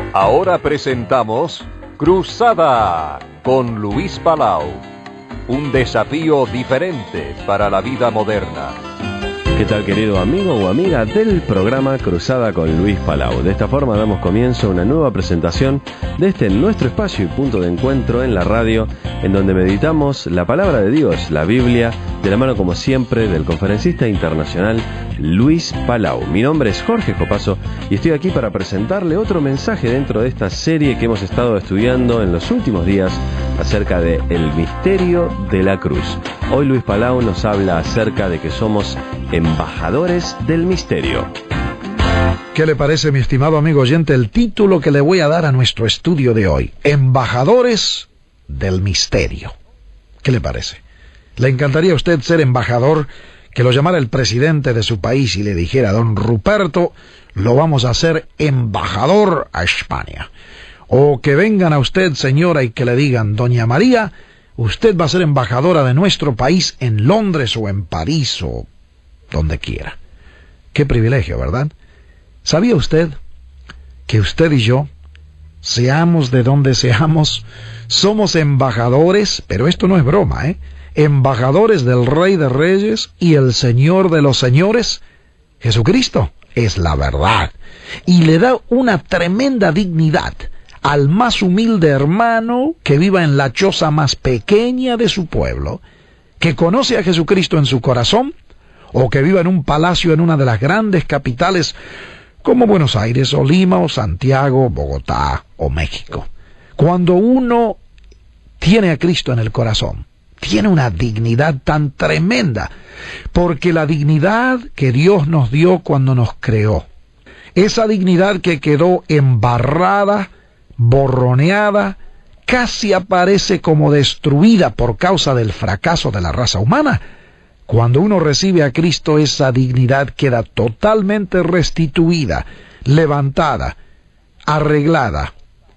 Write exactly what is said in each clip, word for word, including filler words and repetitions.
Ahora presentamos Cruzada con Luis Palau. Un desafío diferente para la vida moderna. ¿Qué tal, querido amigo o amiga del programa Cruzada con Luis Palau? De esta forma damos comienzo a una nueva presentación de este nuestro espacio y punto de encuentro en la radio, en donde meditamos la palabra de Dios, la Biblia, de la mano como siempre del conferencista internacional Luis Palau. Mi nombre es Jorge Copazo y estoy aquí para presentarle otro mensaje dentro de esta serie que hemos estado estudiando en los últimos días acerca de el misterio de la cruz. Hoy Luis Palau nos habla acerca de que somos embajadores del misterio. ¿Qué le parece, mi estimado amigo oyente, el título que le voy a dar a nuestro estudio de hoy? Embajadores del misterio. ¿Qué le parece? ¿Le encantaría a usted ser embajador, que lo llamara el presidente de su país y le dijera: don Ruperto, lo vamos a hacer embajador a España? O que vengan a usted, señora, y que le digan: doña María, usted va a ser embajadora de nuestro país en Londres o en París o donde quiera. Qué privilegio, ¿verdad? ¿Sabía usted que usted y yo, seamos de donde seamos, somos embajadores? Pero esto no es broma, ¿eh? Embajadores del Rey de Reyes y el Señor de los Señores. Jesucristo es la verdad. Y le da una tremenda dignidad al más humilde hermano que viva en la choza más pequeña de su pueblo, que conoce a Jesucristo en su corazón, o que viva en un palacio en una de las grandes capitales como Buenos Aires o Lima o Santiago, Bogotá o México. Cuando uno tiene a Cristo en el corazón, tiene una dignidad tan tremenda, porque la dignidad que Dios nos dio cuando nos creó, esa dignidad que quedó embarrada, borroneada, casi aparece como destruida por causa del fracaso de la raza humana. Cuando uno recibe a Cristo, esa dignidad queda totalmente restituida, levantada, arreglada,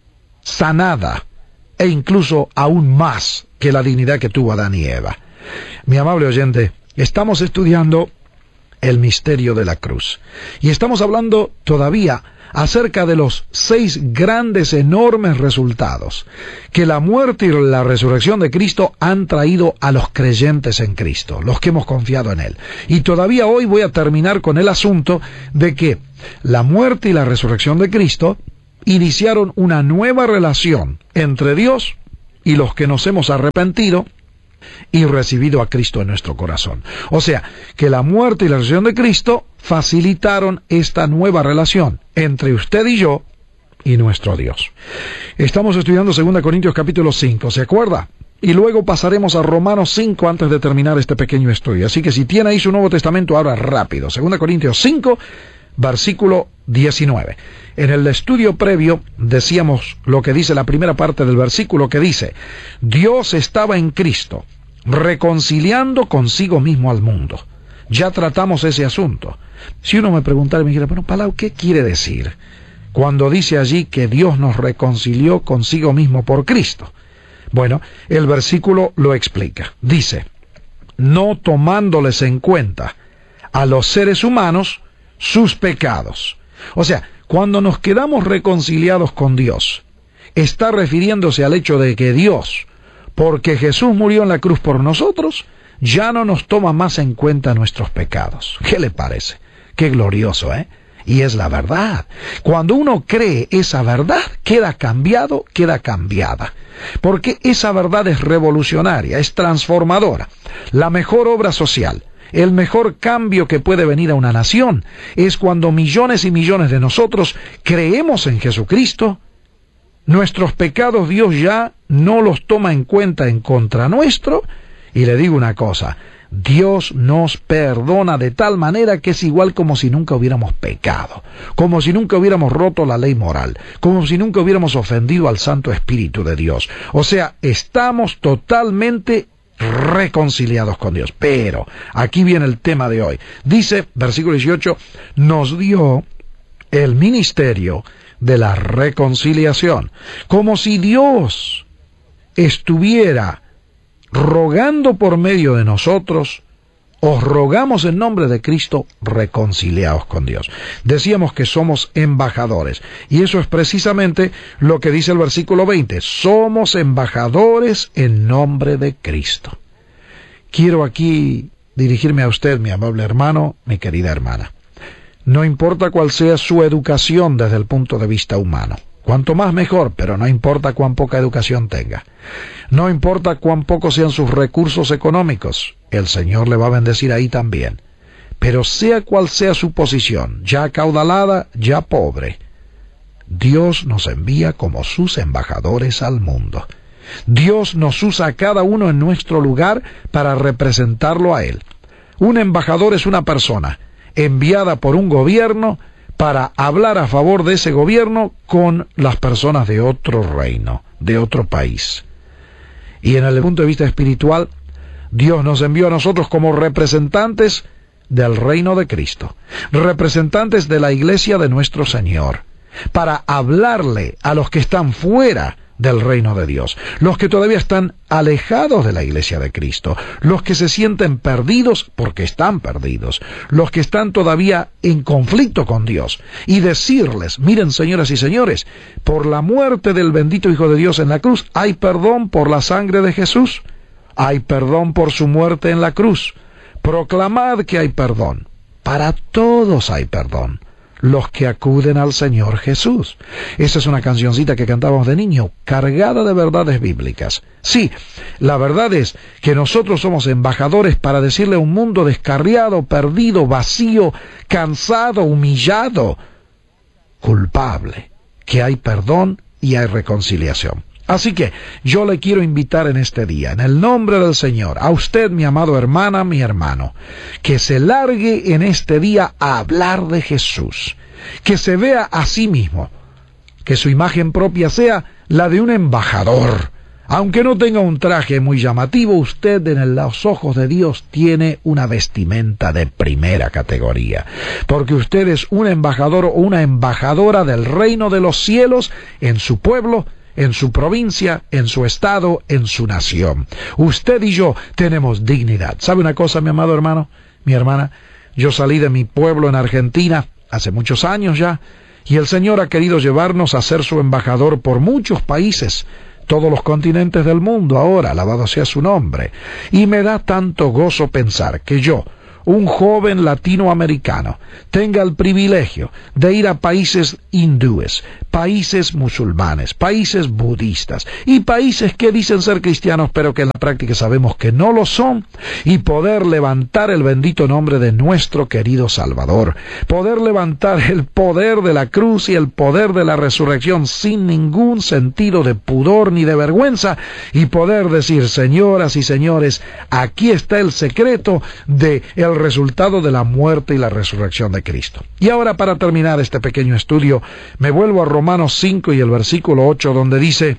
sanada, e incluso aún más que la dignidad que tuvo Adán y Eva. Mi amable oyente, estamos estudiando el misterio de la cruz, y estamos hablando todavía acerca de los seis grandes, enormes resultados que la muerte y la resurrección de Cristo han traído a los creyentes en Cristo, los que hemos confiado en Él. Y todavía hoy voy a terminar con el asunto de que la muerte y la resurrección de Cristo iniciaron una nueva relación entre Dios y los que nos hemos arrepentido y recibido a Cristo en nuestro corazón. O sea, que la muerte y la resurrección de Cristo facilitaron esta nueva relación entre usted y yo y nuestro Dios. Estamos estudiando segunda Corintios capítulo cinco, ¿se acuerda? Y luego pasaremos a Romanos cinco antes de terminar este pequeño estudio. Así que si tiene ahí su Nuevo Testamento, abra rápido. segunda Corintios cinco, versículo diecinueve. En el estudio previo decíamos lo que dice la primera parte del versículo, que dice: Dios estaba en Cristo, reconciliando consigo mismo al mundo. Ya tratamos ese asunto. Si uno me preguntara y me dijera: bueno, Palau, ¿qué quiere decir cuando dice allí que Dios nos reconcilió consigo mismo por Cristo? Bueno, el versículo lo explica. Dice: no tomándoles en cuenta a los seres humanos sus pecados. O sea, cuando nos quedamos reconciliados con Dios, está refiriéndose al hecho de que Dios, porque Jesús murió en la cruz por nosotros, ya no nos toma más en cuenta nuestros pecados. ¿Qué le parece? Qué glorioso, ¿eh? Y es la verdad. Cuando uno cree esa verdad, queda cambiado, queda cambiada. Porque esa verdad es revolucionaria, es transformadora. La mejor obra social, el mejor cambio que puede venir a una nación, es cuando millones y millones de nosotros creemos en Jesucristo. Nuestros pecados Dios ya no los toma en cuenta en contra nuestro, y le digo una cosa: Dios nos perdona de tal manera que es igual como si nunca hubiéramos pecado, como si nunca hubiéramos roto la ley moral, como si nunca hubiéramos ofendido al Santo Espíritu de Dios. O sea, estamos totalmente reconciliados con Dios. Pero aquí viene el tema de hoy. Dice, versículo dieciocho, nos dio el ministerio de la reconciliación, como si Dios estuviera rogando por medio de nosotros os rogamos en nombre de Cristo, reconciliaos con Dios. Decíamos que somos embajadores, y eso es precisamente lo que dice el versículo veinte. Somos embajadores en nombre de Cristo. Quiero aquí dirigirme a usted, mi amable hermano, mi querida hermana. No importa cuál sea su educación desde el punto de vista humano. Cuanto más mejor, pero no importa cuán poca educación tenga. No importa cuán pocos sean sus recursos económicos, el Señor le va a bendecir ahí también. Pero sea cual sea su posición, ya acaudalada, ya pobre, Dios nos envía como sus embajadores al mundo. Dios nos usa a cada uno en nuestro lugar para representarlo a Él. Un embajador es una persona enviada por un gobierno para hablar a favor de ese gobierno con las personas de otro reino, de otro país. Y en el punto de vista espiritual, Dios nos envió a nosotros como representantes del reino de Cristo, representantes de la iglesia de nuestro Señor, para hablarle a los que están fuera del reino de Dios, los que todavía están alejados de la iglesia de Cristo, los que se sienten perdidos porque están perdidos, los que están todavía en conflicto con Dios, y decirles, miren señoras y señores, por la muerte del bendito Hijo de Dios en la cruz, hay perdón por la sangre de Jesús, hay perdón por su muerte en la cruz, proclamad que hay perdón, para todos hay perdón. Los que acuden al Señor Jesús. Esa es una cancioncita que cantábamos de niño, cargada de verdades bíblicas. Sí, la verdad es que nosotros somos embajadores para decirle a un mundo descarriado, perdido, vacío, cansado, humillado, culpable, que hay perdón y hay reconciliación. Así que yo le quiero invitar en este día, en el nombre del Señor, a usted, mi amado hermana, mi hermano, que se largue en este día a hablar de Jesús, que se vea a sí mismo, que su imagen propia sea la de un embajador. Aunque no tenga un traje muy llamativo, usted en los ojos de Dios tiene una vestimenta de primera categoría, porque usted es un embajador o una embajadora del reino de los cielos en su pueblo, en su provincia, en su estado, en su nación. Usted y yo tenemos dignidad. ¿Sabe una cosa, mi amado hermano, mi hermana? Yo salí de mi pueblo en Argentina hace muchos años ya, y el Señor ha querido llevarnos a ser su embajador por muchos países, todos los continentes del mundo ahora, alabado sea su nombre. Y me da tanto gozo pensar que yo, un joven latinoamericano, tenga el privilegio de ir a países hindúes, países musulmanes, países budistas y países que dicen ser cristianos pero que en la práctica sabemos que no lo son, y poder levantar el bendito nombre de nuestro querido Salvador, poder levantar el poder de la cruz y el poder de la resurrección sin ningún sentido de pudor ni de vergüenza, y poder decir, señoras y señores, aquí está el secreto de el resultado de la muerte y la resurrección de Cristo. Y ahora, para terminar este pequeño estudio, me vuelvo a Romanos cinco y el versículo ocho, donde dice: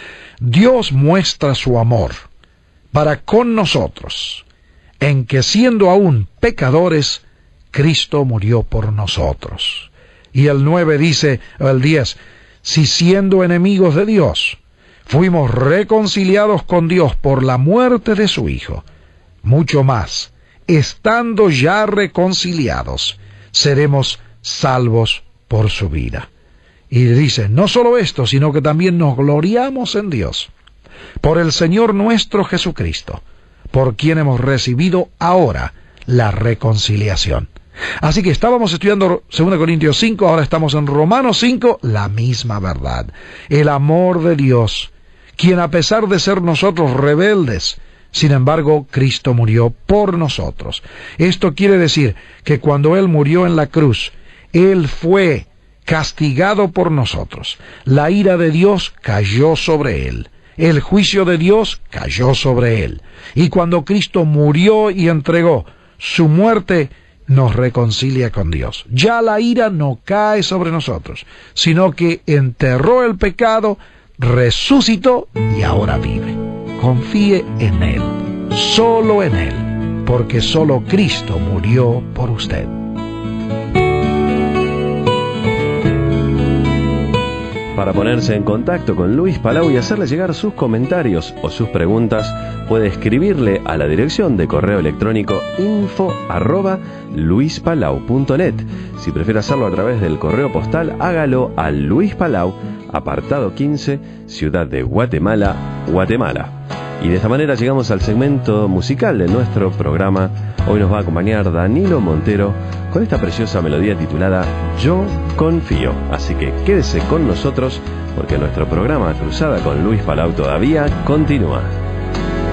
Dios muestra su amor para con nosotros, en que siendo aún pecadores, Cristo murió por nosotros. Y el nueve dice, el diez, si siendo enemigos de Dios, fuimos reconciliados con Dios por la muerte de su Hijo, mucho más, estando ya reconciliados, seremos salvos por su vida. Y dice, no solo esto, sino que también nos gloriamos en Dios, por el Señor nuestro Jesucristo, por quien hemos recibido ahora la reconciliación. Así que estábamos estudiando segunda Corintios cinco, ahora estamos en Romanos cinco, la misma verdad. El amor de Dios, quien a pesar de ser nosotros rebeldes, sin embargo, Cristo murió por nosotros. Esto quiere decir que cuando Él murió en la cruz, Él fue castigado por nosotros. La ira de Dios cayó sobre Él. El juicio de Dios cayó sobre Él. Y cuando Cristo murió y entregó su muerte, nos reconcilia con Dios. Ya la ira no cae sobre nosotros, sino que enterró el pecado, resucitó y ahora vive. Confíe en Él, solo en Él, porque solo Cristo murió por usted. Para ponerse en contacto con Luis Palau y hacerle llegar sus comentarios o sus preguntas, puede escribirle a la dirección de correo electrónico info arroba luispalau punto net. Si prefiere hacerlo a través del correo postal, hágalo a Luis Palau, apartado quince, Ciudad de Guatemala, Guatemala. Y de esta manera llegamos al segmento musical de nuestro programa. Hoy nos va a acompañar Danilo Montero con esta preciosa melodía titulada Yo Confío. Así que quédese con nosotros porque nuestro programa Cruzada con Luis Palau todavía continúa.